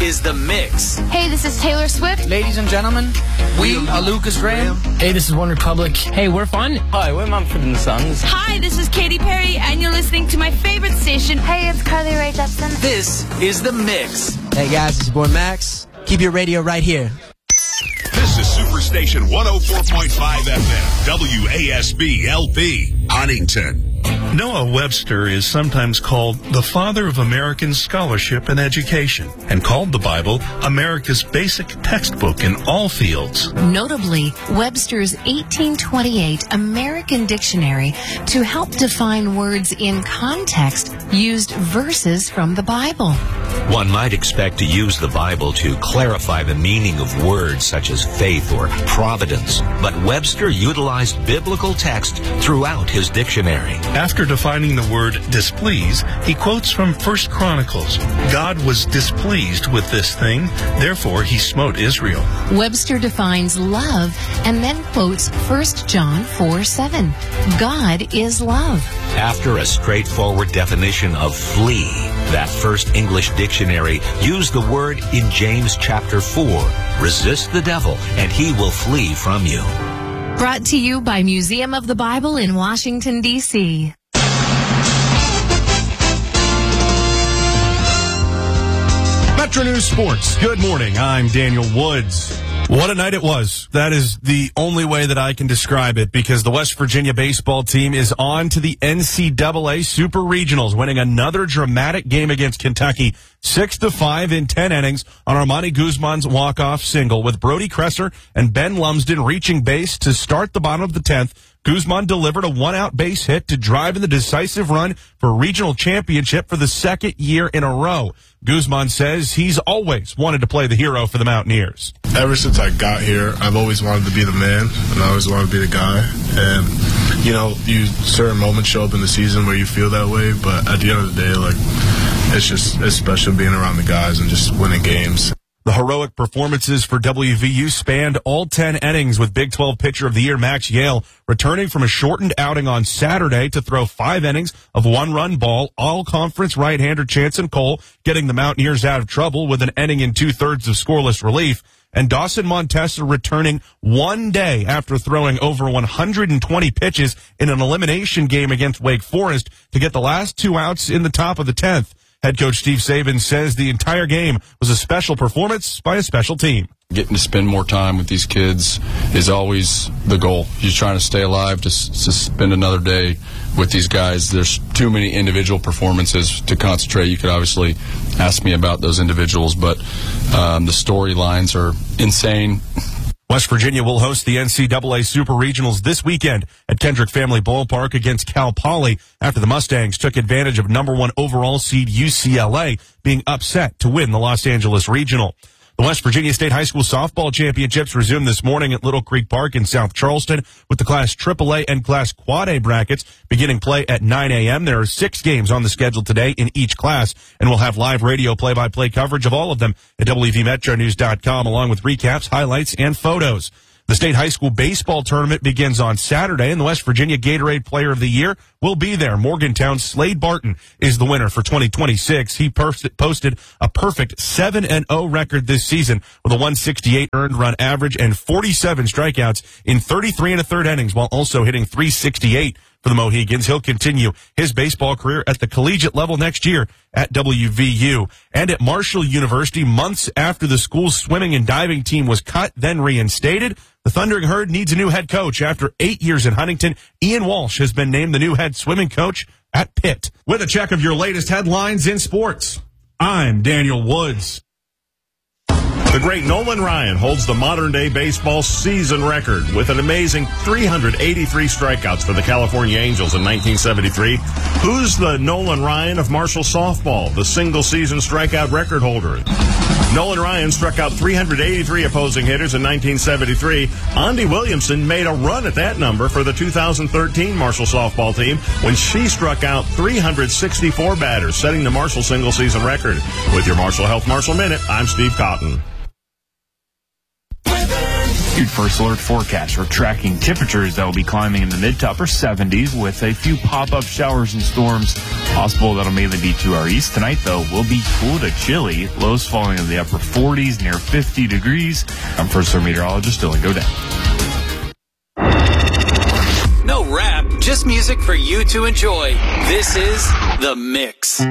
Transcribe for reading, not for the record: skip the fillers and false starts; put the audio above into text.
is The Mix. Hey, this is Taylor Swift. Ladies and gentlemen, we are Lucas Graham. Hey, this is One Republic. Hey, we're fun. Hi, we're Mumford & Sons. Hi, this is Katy Perry, and you're listening to my favorite station. Hey, it's Carly Rae Jepsen. This is The Mix. Hey guys, it's your boy Max. Keep your radio right here. This is Superstation 104.5 FM, WASB LP, Huntington. Noah Webster is sometimes called the father of American scholarship and education, and called the Bible America's basic textbook in all fields. Notably, Webster's 1828 American Dictionary, to help define words in context, used verses from the Bible. One might expect to use the Bible to clarify the meaning of words such as faith or providence, but Webster utilized biblical text throughout his dictionary. After defining the word displease, he quotes from 1 Chronicles. God was displeased with this thing, therefore he smote Israel. Webster defines love and then quotes 1 John 4:7. God is love. After a straightforward definition of flee, that First English Dictionary used the word in James chapter 4, resist the devil and he will flee from you. Brought to you by Museum of the Bible in Washington, D.C. Metro News Sports. Good morning. I'm Daniel Woods. What a night it was. That is the only way that I can describe it, because the West Virginia baseball team is on to the NCAA Super Regionals, winning another dramatic game against Kentucky, 6-5 in 10 innings on Armani Guzman's walk-off single, with Brody Kresser and Ben Lumsden reaching base to start the bottom of the 10th. Guzman delivered a one-out base hit to drive in the decisive run for regional championship for the second year in a row. Guzman says he's always wanted to play the hero for the Mountaineers. Ever since I got here, I've always wanted to be the man, and I always wanted to be the guy. And, you know, certain moments show up in the season where you feel that way, but at the end of the day, like, it's special being around the guys and just winning games. The heroic performances for WVU spanned all 10 innings, with Big 12 Pitcher of the Year Max Yale returning from a shortened outing on Saturday to throw 5 innings of one-run ball. All-conference right-hander Chanson Cole getting the Mountaineers out of trouble with an inning and 2/3 of scoreless relief. And Dawson Montesa returning one day after throwing over 120 pitches in an elimination game against Wake Forest to get the last 2 outs in the top of the 10th. Head coach Steve Saban says the entire game was a special performance by a special team. Getting to spend more time with these kids is always the goal. You're trying to stay alive, to spend another day with these guys. There's too many individual performances to concentrate. You could obviously ask me about those individuals, but the storylines are insane. West Virginia will host the NCAA Super Regionals this weekend at Kendrick Family Ballpark against Cal Poly after the Mustangs took advantage of #1 overall seed UCLA being upset to win the Los Angeles Regional. The West Virginia State High School Softball Championships resumed this morning at Little Creek Park in South Charleston, with the Class AAA and Class Quad A brackets beginning play at 9 a.m. There are 6 games on the schedule today in each class, and we'll have live radio play-by-play coverage of all of them at WVMetroNews.com, along with recaps, highlights, and photos. The state high school baseball tournament begins on Saturday, and the West Virginia Gatorade Player of the Year will be there. Morgantown's Slade Barton is the winner for 2026. He posted a perfect 7-0 record this season with a 168 earned run average and 47 strikeouts in 33 1/3 innings, while also hitting 368 for the Mohegans. He'll continue his baseball career at the collegiate level next year at WVU. And at Marshall University, months after the school's swimming and diving team was cut, then reinstated, the Thundering Herd needs a new head coach. After 8 years in Huntington, Ian Walsh has been named the new head swimming coach at Pitt. With a check of your latest headlines in sports, I'm Daniel Woods. The great Nolan Ryan holds the modern-day baseball season record with an amazing 383 strikeouts for the California Angels in 1973. Who's the Nolan Ryan of Marshall softball, the single-season strikeout record holder? Nolan Ryan struck out 383 opposing hitters in 1973. Andy Williamson made a run at that number for the 2013 Marshall softball team when she struck out 364 batters, setting the Marshall single-season record. With your Marshall Health Marshall Minute, I'm Steve Cotton. Altitude First Alert forecast. We're tracking temperatures that will be climbing in the mid to upper 70s with a few pop-up showers and storms possible that'll mainly be to our east. Tonight, though, will be cool to chilly. Lows falling in the upper 40s, near 50 degrees. I'm First Alert meteorologist Dylan Godin. No rap, just music for you to enjoy. This is The Mix.